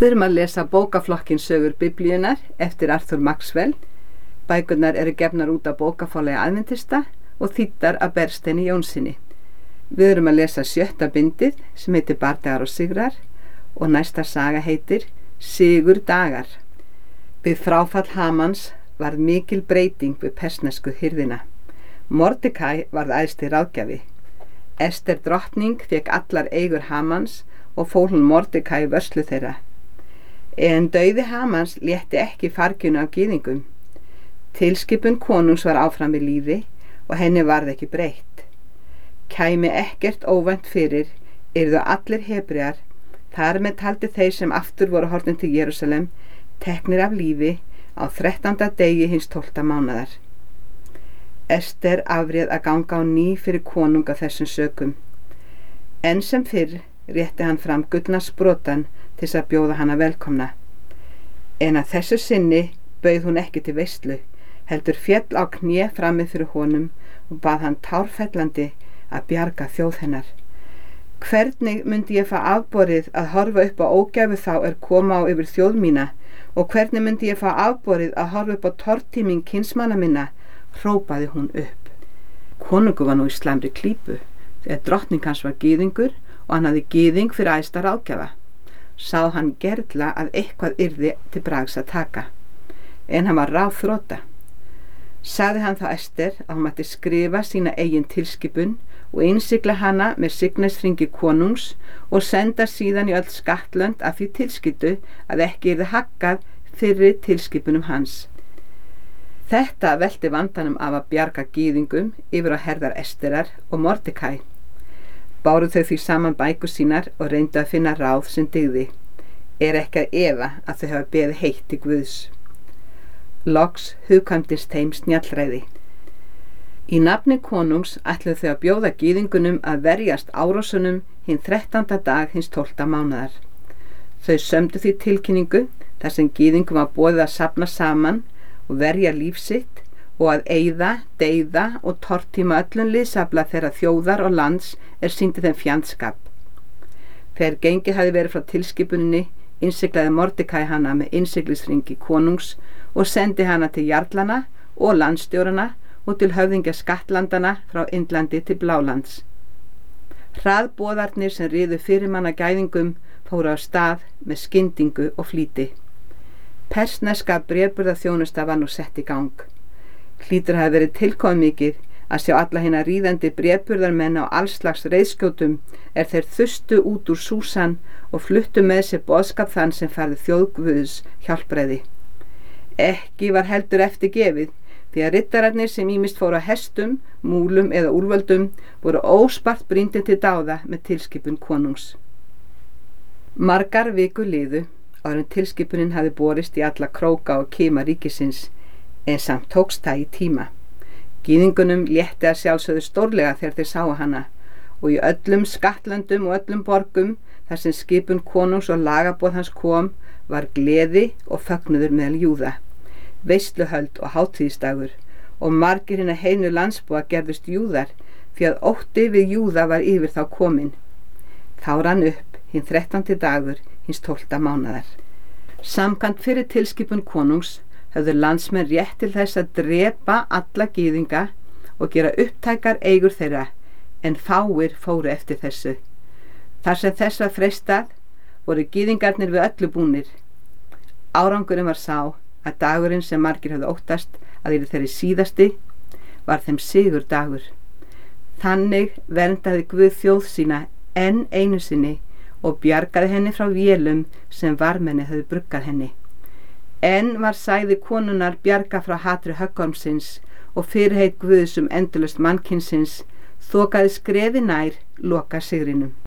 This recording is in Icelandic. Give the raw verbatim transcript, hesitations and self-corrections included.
Við erum að lesa bókaflokkin Sögur Biblíunnar eftir Arthur Maxwell. Bækurnar eru gefnar út af bókaforlagi Aðventista og þýddar af Bergsteini Jónssyni. Við erum að lesa sjötta bindið sem heitir Bardagar og sigrar og næsta saga heitir Sigur dagar. Við fráfall Hamans varð mikil breyting við persnesku hirðina. Mordekæ varð æðsti ráðgjafi. Ester drottning fékk allar eigur Hamans og fól hún Mordekæ vörslu þeirra. En dauði Hamans létti ekki farginu af gyðingum. Tilskipun konungs var áfram við lífi og henni varð ekki breytt. Kæmi ekkert óvænt fyrir, yrðu allir Hebrear, þar með taldi þeir sem aftur voru horfnir til Jerúsalem, teknir af lífi á þrettánda degi hins tólfta mánaðar. Ester afréð að ganga á ný fyrir konung af þessum sökum. Enn sem fyrr rétti hann fram gullna sprotann til þess að bjóða hana velkomna. En að þessu sinni bauð hún ekki til veislu, heldur féll á kné frammi fyrir honum og bað hann tárfellandi að bjarga þjóð hennar. Hvernig myndi ég fá afborið að horfa upp á ógæfu þá er koma á yfir þjóð mína og hvernig myndi ég fá afborið að horfa upp á tortíming kinsmanna minna, hrópaði hún upp. Konungur var nú í slæmri klípu, þegar drottning hans var gyðingur og hann hafði gyðing fyrir æðsta ráðgjafa. Sá hann gerla að eitthvað yrði til brags að taka, en hann var ráðþrota. Sagði hann þá Ester að hún mætti skrifa sína eigin tilskipun og innsigla hana með signesringi konungs og senda síðan í öll skattlönd af því tilskyldu að ekki yrði haggað fyrri tilskipunum hans. Þetta velti vandanum af að bjarga gyðingum yfir á herðar Esterar og Mordekæ. Báru þau því saman bækur sínar og reyndu að finna ráð sem dygði. Er ekki að efa að þau hafa beðið heitt til Guðs. Loks hugkvæmdist þeim snjallræði. Í nafni konungs ætluðu þau að bjóða gyðingunum að verjast árásunum hinn þrettánda dag hins tólfta mánaðar. Þau sömdu því tilkynningu þar sem gyðingum var boðið að safna saman og verja líf sitt og að eyða, deyða og tortíma öllum liðsafla þeirra þjóðar og lands er sýndi þeim fjandskap. Þegar gengið hafi verið frá tilskipuninni, innsiglaði Mordekæ hana með innsiglisringi konungs og sendi hana til jarlana og landstjórana og til höfðingja skattlandana frá Indlandi til Blálands. Hraðboðarnir sem riðu fyrirmanna gæðingum fóru á stað með skyndingu og flýti. Persneska bréfburðarþjónusta var nú sett í gang. Hlýtur hafi verið tilkomumikið að sjá alla hina ríðandi bréfburðarmenn á allslags reiðskjótum er þeir þustu út úr Súsan og fluttu með sér boðskap þann sem færði þjóð Guðs hjálpræði. Ekki var heldur eftir gefið, því að riddararnir sem ýmist fóru á hestum, múlum eða úlföldum voru óspart brýndir til dáða með tilskipun konungs. Margar vikur liðu áður en tilskipunin hafi borist í alla króka og kima ríkisins, en samt tókst það í tíma. Gyðingunum létti að sjálfsögðu stórlega þegar þeir sáu hana og í öllum skattlöndum og öllum borgum þar sem skipun konungs og lagaboð hans kom var gleði og fögnuður meðal Júða, veisluhöld og hátíðisdagur og margir hinna heinu landsbúa gerðust Júðar því að ótti við Júða var yfir þá komin. Þá rann upp hinn þrettándi dagur hins tólfta mánaðar. Samkvæmt fyrir tilskipun konungs höfðu landsmenn rétt til þess að drepa alla gyðinga og gera upptækar eigur þeirra, en fáir fóru eftir þessu. Þar sem þess var freistað voru gyðingarnir við öllu búnir. Árangurinn var sá að dagurinn sem margir höfðu óttast að yrði þeirri síðasti var þeim sigur dagur. Þannig verndaði Guð þjóð sína enn einu sinni og bjargaði henni frá vélum sem varmenni höfðu bruggað henni. Enn var sæði konunnar bjarga frá hatri höggormsins og fyrirheit Guðs um endurlaust mannkynsins þokaði skrefi nær loka sigrinum.